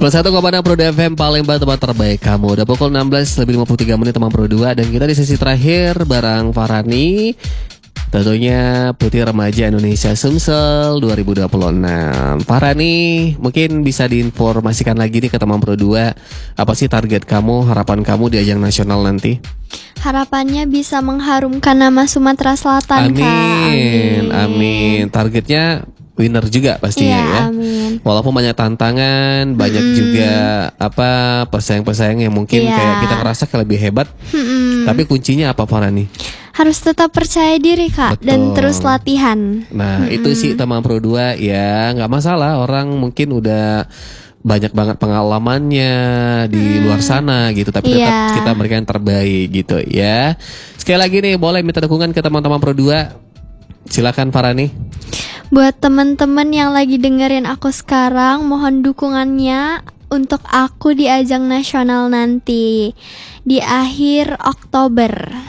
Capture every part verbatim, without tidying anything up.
satu koma enam Pro F M Palembang, tempat terbaik kamu. Udah pukul enam belas lebih lima puluh tiga menit teman Pro dua. Dan kita di sesi terakhir bareng Farhani, tentunya Putih Remaja Indonesia Sumsel dua ribu dua puluh enam. Farhani, mungkin bisa diinformasikan lagi nih ke teman Pro dua, apa sih target kamu, harapan kamu di ajang nasional nanti? Harapannya bisa mengharumkan nama Sumatera Selatan. Amin, Kak. Amin. Amin. Targetnya winner juga pastinya Iya, ya. amin. Walaupun banyak tantangan, banyak Mm-mm. juga apa pesaing-pesaing yang mungkin Iya. kayak kita ngerasa kayak lebih hebat. Mm-mm. Tapi kuncinya apa, Farhani? Harus tetap percaya diri, Kak. Betul. Dan terus latihan. Nah, itu sih teman Pro dua ya, nggak masalah orang mungkin udah banyak banget pengalamannya di luar sana gitu, tapi tetap Iya. kita berikan yang terbaik gitu ya. Sekali lagi nih, boleh minta dukungan ke teman-teman Pro dua. Silakan Farhani. Buat teman-teman yang lagi dengerin aku sekarang, mohon dukungannya untuk aku di ajang nasional nanti di akhir Oktober.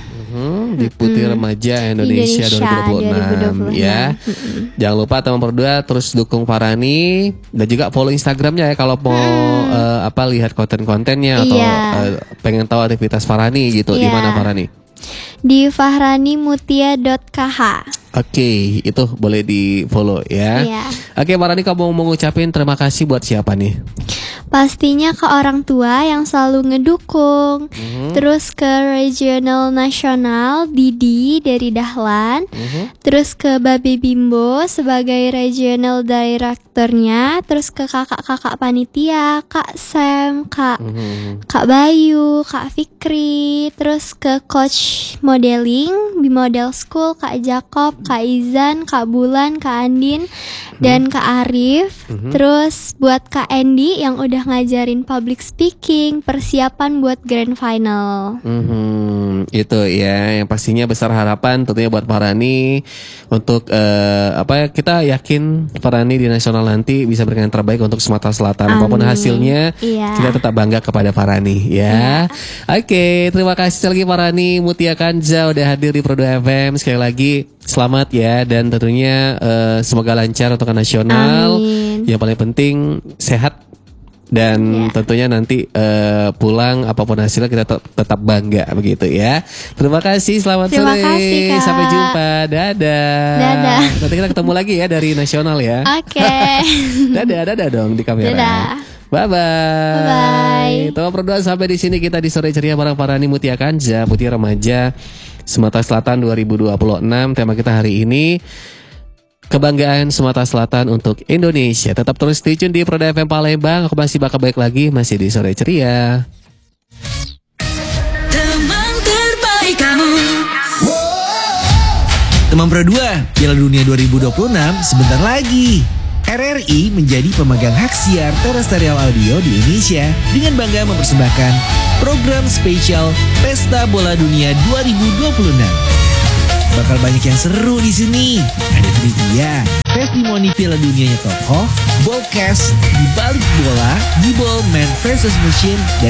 Hmm, di Putih Remaja Indonesia, Indonesia dua ribu dua puluh enam, dua ribu dua puluh enam. ya. Jangan lupa teman Pro dua terus dukung Farhani dan juga follow Instagramnya ya kalau mau eh, apa lihat konten-kontennya atau Iya. eh, pengen tahu aktivitas Farhani gitu. Di Iya. mana Farhani? Di fahranimutia dot k h. Oke, itu boleh di follow ya. Iya. Oke, Farhani, kamu mau ngucapin terima kasih buat siapa nih? Pastinya ke orang tua yang selalu ngedukung. Mhm. Terus ke regional nasional Didi dari Dahlan. Mhm. Terus ke Babe Bimbo sebagai regional directornya. Terus ke kakak-kakak panitia, Kak Sam, Kak Mhm. Kak Bayu, Kak Fikri. Terus ke coach modeling di Model School, Kak Jacob, Kak Izan, Kak Bulan, Kak Andin, dan Kak Arif. Terus buat Kak Andy yang udah ngajarin public speaking, persiapan buat grand final. Mhm, itu ya, yang pastinya besar harapan tentunya buat Farhani untuk eh, apa ya, kita yakin Farhani di nasional nanti bisa berikan yang terbaik untuk Sumatera Selatan. Apapun Amin. hasilnya, Iya. kita tetap bangga kepada Farhani ya. Oke, terima kasih sekali lagi Farhani Mutia Kanza udah hadir di Pro dua F M. Sekali lagi selamat ya, dan tentunya eh, semoga lancar untuk nasional. Amin. Yang paling penting sehat. Dan Ya. tentunya nanti eh, pulang apapun hasilnya kita tet- tetap bangga begitu ya. Terima kasih, selamat Terima sore. kasih, Kak. Sampai jumpa. Dadah. Dadah. Nanti kita ketemu lagi ya dari nasional ya. Oke. Dadah, dadah dong di kamera. Dadah. Bye bye. Bye-bye. Teman berdua, sampai di sini kita di sore ceria bareng Farhani Mutia Kanza, Putih Remaja Sumatera Selatan dua ribu dua puluh enam. Tema kita hari ini kebanggaan Sumatera Selatan untuk Indonesia. Tetap terus stay tune di Pro F M Palembang. Aku masih bakal baik lagi, masih di sore ceria. Teman terbaik kamu. Teman Pro dua, Piala Dunia dua ribu dua puluh enam sebentar lagi. R R I menjadi pemegang hak siar terestrial audio di Indonesia dengan bangga mempersembahkan program spesial Pesta Bola Dunia dua ribu dua puluh enam. Bakal banyak yang seru di sini. Ada trivia, testimoni Piala Dunianya tokoh, ballcast, di balik bola, di ball man versus machine, dan